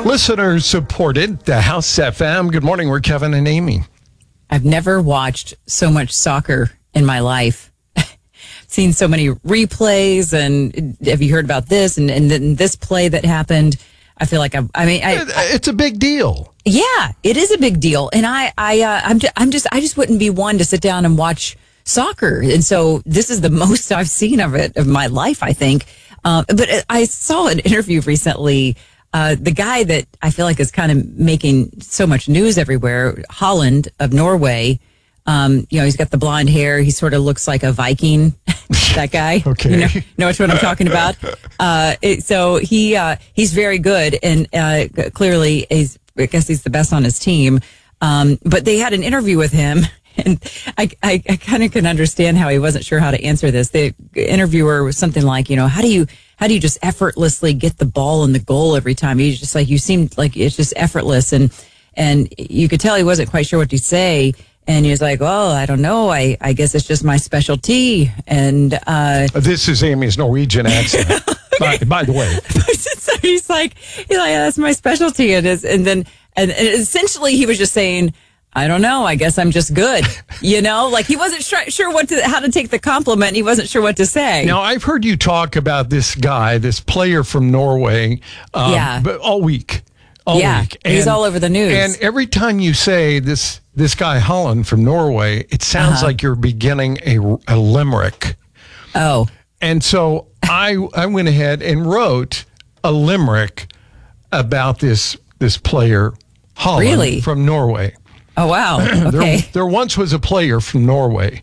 Listeners supported the House FM. Good morning. We're Kevin and Amy. I've never watched so much soccer in my life. Seen so many replays, and have you heard about this and then this play that happened? I feel like It's a big deal. Yeah, it is a big deal, and I just wouldn't be one to sit down and watch soccer, and so this is the most I've seen of it of my life, I think. But I saw an interview recently. The guy that I feel like is kind of making so much news everywhere, Holland of Norway. He's got the blonde hair. He sort of looks like a Viking. That guy. Okay. You know what I'm talking about? He's very good, and clearly I guess he's the best on his team. But they had an interview with him, and I kind of can understand how he wasn't sure how to answer this. The interviewer was something like, how do you just effortlessly get the ball in the goal every time? You just you seemed like it's just effortless, and you could tell he wasn't quite sure what to say. And he was like, "Well, I don't know. I guess it's just my specialty." And this is Amy's Norwegian accent, by the way. So he's like, "That's my specialty." And essentially he was just saying, "I don't know. I guess I'm just good." He wasn't sure how to take the compliment. He wasn't sure what to say. Now, I've heard you talk about this guy, this player from Norway, but all week. Week. He's all over the news. And every time you say this guy Holland from Norway, it sounds like you're beginning a limerick. Oh. And so I went ahead and wrote a limerick about this player Holland from Norway. Oh, wow. Okay. There once was a player from Norway